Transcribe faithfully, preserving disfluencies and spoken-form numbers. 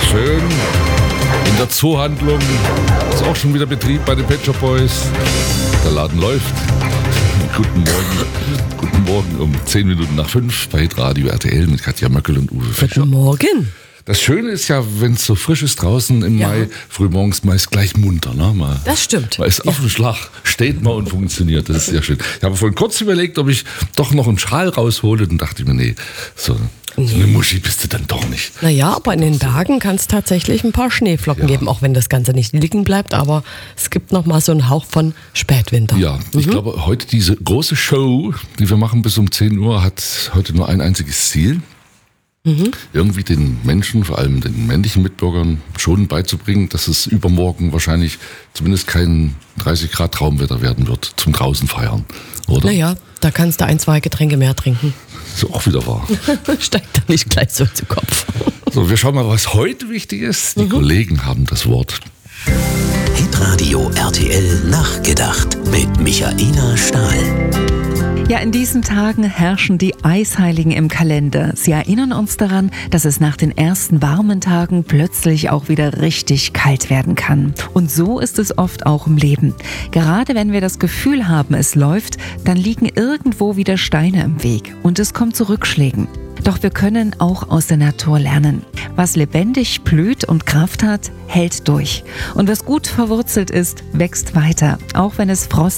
Schön. In der Zoohandlung ist auch schon wieder Betrieb bei den Pet Shop Boys. Der Laden läuft. Guten Morgen. Guten Morgen um zehn Minuten nach fünf bei Radio R T L mit Katja Möckel und Uwe Fischer. Guten Morgen. Das Schöne ist ja, wenn es so frisch ist draußen im Ja. Mai, frühmorgens meist gleich munter. Ne? Man, Das stimmt. Man ist auf dem Schlag, steht mal und funktioniert. Das ist sehr schön. Ich habe vorhin kurz überlegt, ob ich doch noch einen Schal raushole. Dann dachte ich mir, nee, so, so eine Muschi bist du dann doch nicht. Naja, aber in den Bergen kann es tatsächlich ein paar Schneeflocken Ja. geben, auch wenn das Ganze nicht liegen bleibt. Aber es gibt noch mal so einen Hauch von Spätwinter. Ja, ich Mhm. glaube, heute diese große Show, die wir machen bis um zehn Uhr, hat heute nur ein einziges Ziel. Mhm. Irgendwie den Menschen, vor allem den männlichen Mitbürgern, schon beizubringen, dass es übermorgen wahrscheinlich zumindest kein dreißig Grad Traumwetter werden wird zum draußen feiern, oder? Naja, da kannst du ein, zwei Getränke mehr trinken. Ist auch wieder wahr. Steigt da nicht gleich so zu Kopf. So, wir schauen mal, was heute wichtig ist. Die Kollegen haben das Wort. Hitradio R T L Nachgedacht mit Michaela Stahl. Ja, in diesen Tagen herrschen die Eisheiligen im Kalender. Sie erinnern uns daran, dass es nach den ersten warmen Tagen plötzlich auch wieder richtig kalt werden kann. Und so ist es oft auch im Leben. Gerade wenn wir das Gefühl haben, es läuft, dann liegen irgendwo wieder Steine im Weg und es kommt zu Rückschlägen. Doch wir können auch aus der Natur lernen. Was lebendig blüht und Kraft hat, hält durch. Und was gut verwurzelt ist, wächst weiter, auch wenn es Frost